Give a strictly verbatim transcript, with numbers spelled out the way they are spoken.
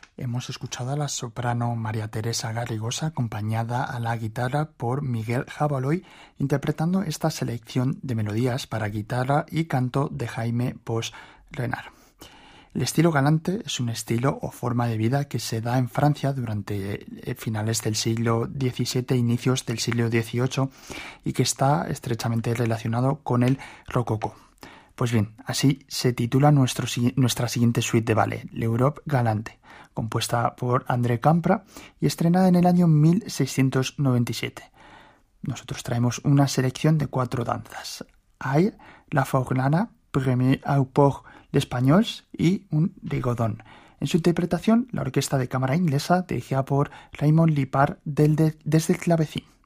Hemos escuchado a la soprano María Teresa Garrigosa acompañada a la guitarra por Miguel Jabaloy interpretando esta selección de melodías para guitarra y canto de Jaime Bosch Renard. El estilo galante es un estilo o forma de vida que se da en Francia durante finales del siglo diecisiete e inicios del siglo dieciocho y que está estrechamente relacionado con el rococó. Pues bien, así se titula nuestro, nuestra siguiente suite de ballet, l'Europe Galante, compuesta por André Campra y estrenada en el año mil seiscientos noventa y siete. Nosotros traemos una selección de cuatro danzas: Air, la Forlana, Premier au Port d'Espagnols y un rigodón. En su interpretación, la orquesta de cámara inglesa dirigida por Raymond Lippard del de, desde el clavecín.